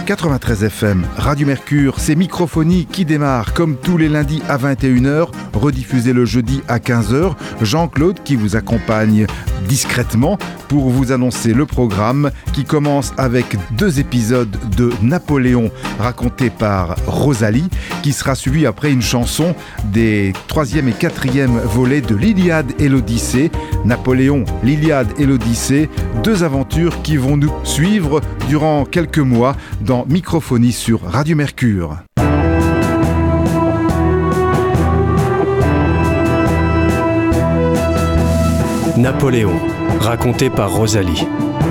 93 FM, Radio Mercure, c'est Microphonie qui démarre comme tous les lundis à 21h, rediffusé le jeudi à 15h. Jean-Claude qui vous accompagne discrètement pour vous annoncer le programme qui commence avec 2 épisodes de Napoléon racontés par Rosalie, qui sera suivi après une chanson des 3e et 4e volets de l'Iliade et l'Odyssée. Napoléon, l'Iliade et l'Odyssée, 2 aventures qui vont nous suivre durant quelques mois dans Microphonie sur Radio Mercure. Napoléon, raconté par Rosalie.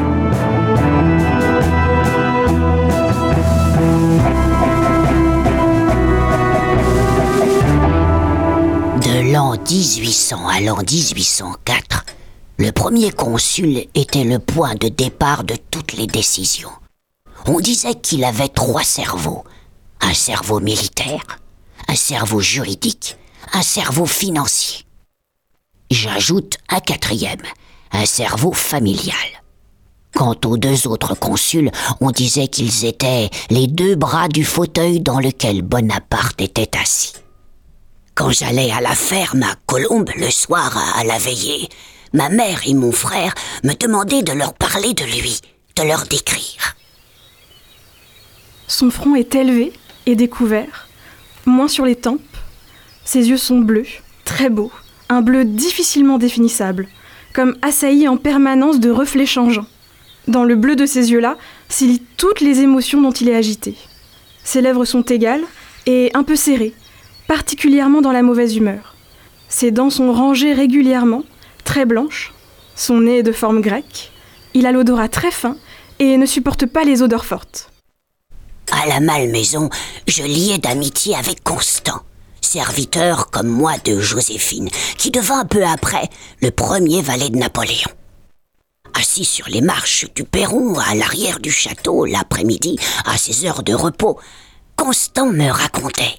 De l'an 1800 à l'an 1804, le premier consul était le point de départ de toutes les décisions. On disait qu'il avait 3 cerveaux. Un cerveau militaire, un cerveau juridique, un cerveau financier. J'ajoute un 4e, un cerveau familial. Quant aux 2 autres consuls, on disait qu'ils étaient les 2 bras du fauteuil dans lequel Bonaparte était assis. Quand j'allais à la ferme à Colombes le soir à la veillée, ma mère et mon frère me demandaient de leur parler de lui, de leur décrire. Son front est élevé et découvert, moins sur les tempes. Ses yeux sont bleus, très beaux, un bleu difficilement définissable, comme assailli en permanence de reflets changeants. Dans le bleu de ces yeux-là s'y lit toutes les émotions dont il est agité. Ses lèvres sont égales et un peu serrées, particulièrement dans la mauvaise humeur. Ses dents sont rangées régulièrement, très blanches. Son nez est de forme grecque. Il a l'odorat très fin et ne supporte pas les odeurs fortes. À la Malmaison, je liais d'amitié avec Constant, serviteur comme moi de Joséphine, qui devint peu après le premier valet de Napoléon. Assis sur les marches du perron, à l'arrière du château, l'après-midi, à ses heures de repos, Constant me racontait.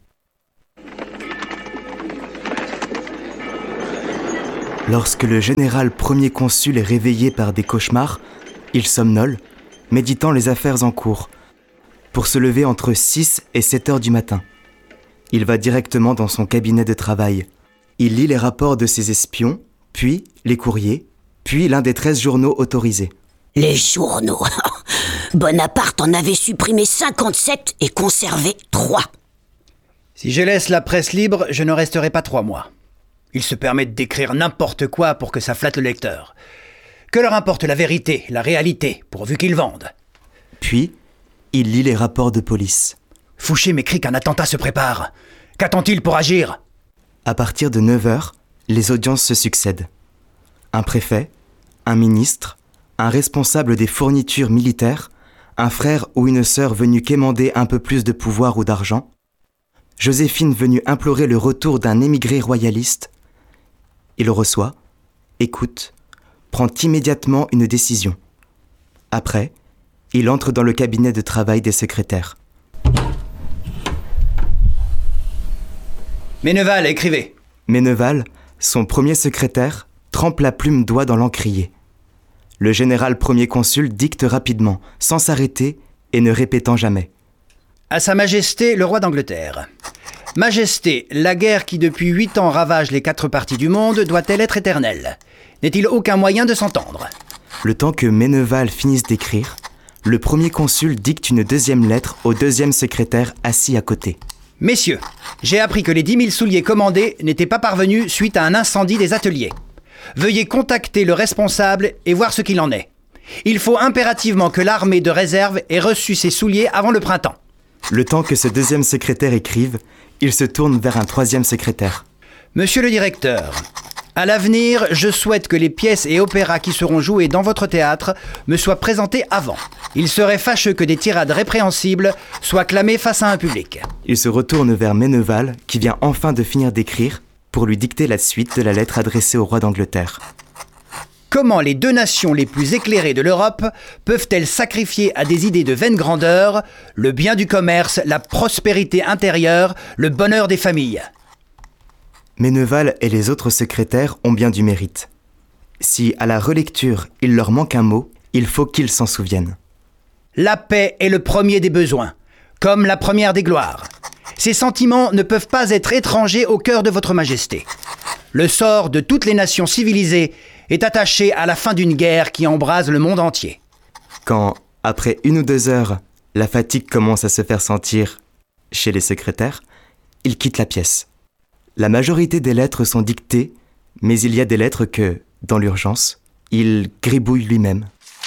Lorsque le général premier consul est réveillé par des cauchemars, il somnole, méditant les affaires en cours, pour se lever entre 6 et 7 heures du matin. Il va directement dans son cabinet de travail. Il lit les rapports de ses espions, puis les courriers, puis l'un des 13 journaux autorisés. Les journaux. Bonaparte en avait supprimé 57 et conservé 3. Si je laisse la presse libre, je ne resterai pas 3 mois. Ils se permettent d'écrire n'importe quoi pour que ça flatte le lecteur. Que leur importe la vérité, la réalité, pourvu qu'ils vendent. Puis, il lit les rapports de police. Fouché m'écrit qu'un attentat se prépare. Qu'attend-il pour agir ? À partir de 9h, les audiences se succèdent. Un préfet, un ministre, un responsable des fournitures militaires, un frère ou une sœur venu quémander un peu plus de pouvoir ou d'argent, Joséphine venue implorer le retour d'un émigré royaliste. Il reçoit, écoute, prend immédiatement une décision. Après, il entre dans le cabinet de travail des secrétaires. Meneval, écrivez. Meneval, son premier secrétaire, trempe la plume d'oie dans l'encrier. Le général premier consul dicte rapidement, sans s'arrêter et ne répétant jamais. À Sa Majesté, le roi d'Angleterre. Majesté, la guerre qui depuis 8 ans ravage les 4 parties du monde doit-elle être éternelle ? N'est-il aucun moyen de s'entendre ? Le temps que Meneval finisse d'écrire, le premier consul dicte une 2e lettre au 2e secrétaire assis à côté. Messieurs, j'ai appris que les 10 000 souliers commandés n'étaient pas parvenus suite à un incendie des ateliers. Veuillez contacter le responsable et voir ce qu'il en est. Il faut impérativement que l'armée de réserve ait reçu ces souliers avant le printemps. Le temps que ce 2e secrétaire écrive, il se tourne vers un 3e secrétaire. Monsieur le directeur, à l'avenir, je souhaite que les pièces et opéras qui seront joués dans votre théâtre me soient présentés avant. Il serait fâcheux que des tirades répréhensibles soient clamées face à un public. Il se retourne vers Meneval, qui vient enfin de finir d'écrire, pour lui dicter la suite de la lettre adressée au roi d'Angleterre. Comment les 2 nations les plus éclairées de l'Europe peuvent-elles sacrifier à des idées de vaine grandeur le bien du commerce, la prospérité intérieure, le bonheur des familles ? Meneval et les autres secrétaires ont bien du mérite. Si, à la relecture, il leur manque un mot, il faut qu'ils s'en souviennent. La paix est le premier des besoins, comme la première des gloires. Ces sentiments ne peuvent pas être étrangers au cœur de votre majesté. Le sort de toutes les nations civilisées est attaché à la fin d'une guerre qui embrase le monde entier. Quand, après 1 ou 2 heures, la fatigue commence à se faire sentir chez les secrétaires, il quitte la pièce. La majorité des lettres sont dictées, mais il y a des lettres que, dans l'urgence, il gribouille lui-même.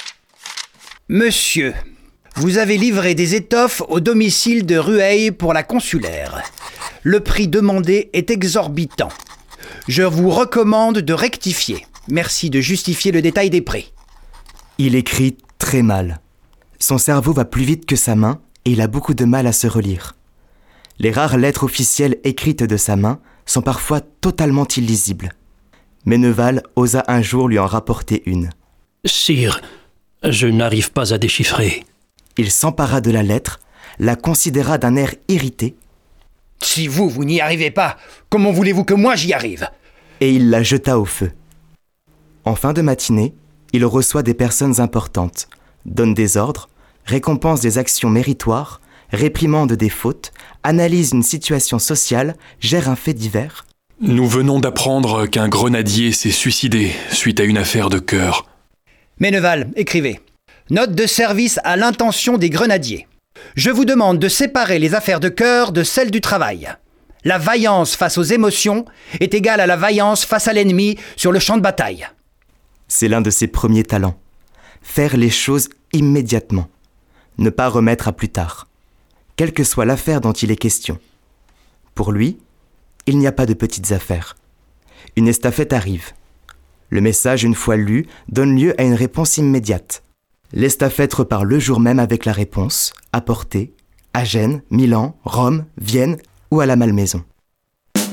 Monsieur, vous avez livré des étoffes au domicile de Rueil pour la consulaire. Le prix demandé est exorbitant. Je vous recommande de rectifier. Merci de justifier le détail des prix. Il écrit très mal. Son cerveau va plus vite que sa main et il a beaucoup de mal à se relire. Les rares lettres officielles écrites de sa main sont parfois totalement illisibles. Meneval osa un jour lui en rapporter une. « Sire, je n'arrive pas à déchiffrer. » Il s'empara de la lettre, la considéra d'un air irrité. « Si vous n'y arrivez pas, comment voulez-vous que moi j'y arrive ?» Et il la jeta au feu. En fin de matinée, il reçoit des personnes importantes, donne des ordres, récompense des actions méritoires, réprimande des fautes, analyse une situation sociale, gère un fait divers. Nous venons d'apprendre qu'un grenadier s'est suicidé suite à une affaire de cœur. Meneval, écrivez. Note de service à l'intention des grenadiers. Je vous demande de séparer les affaires de cœur de celles du travail. La vaillance face aux émotions est égale à la vaillance face à l'ennemi sur le champ de bataille. C'est l'un de ses premiers talents. Faire les choses immédiatement. Ne pas remettre à plus tard. Quelle que soit l'affaire dont il est question. Pour lui, il n'y a pas de petites affaires. Une estafette arrive. Le message, une fois lu, donne lieu à une réponse immédiate. L'estafette repart le jour même avec la réponse, apportée à Gênes, Milan, Rome, Vienne ou à la Malmaison.